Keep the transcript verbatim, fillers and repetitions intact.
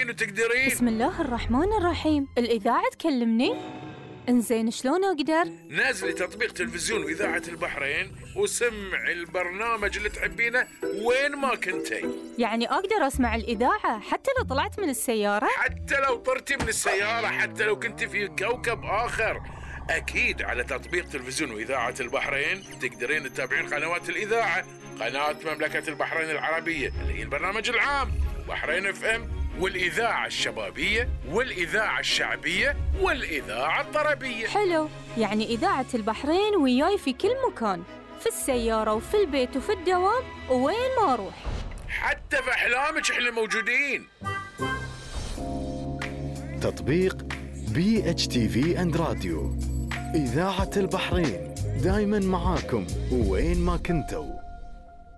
تقدرين وتقدرين. بسم الله الرحمن الرحيم. الإذاعة تكلمني؟ إنزين شلون أقدر؟ نازلي تطبيق تلفزيون وإذاعة البحرين وسمعي البرنامج اللي تحبينه وين ما كنتي. يعني أقدر أسمع الإذاعة حتى لو طلعت من السيارة؟ حتى لو طرتي من السيارة، حتى لو كنت في كوكب آخر. أكيد على تطبيق تلفزيون وإذاعة البحرين تقدرين تتابعين قنوات الإذاعة، قناة مملكة البحرين العربية اللي هي البرنامج العام، بحرين اف ام، والإذاعة الشبابية، والإذاعة الشعبية، والإذاعة الطربية. حلو، يعني إذاعة البحرين وياي في كل مكان، في السيارة وفي البيت وفي الدوام ووين ما أروح. حتى في أحلامك إحنا موجودين. تطبيق بي اتش تي في اند راديو، إذاعة البحرين دايما معاكم وين ما كنتوا.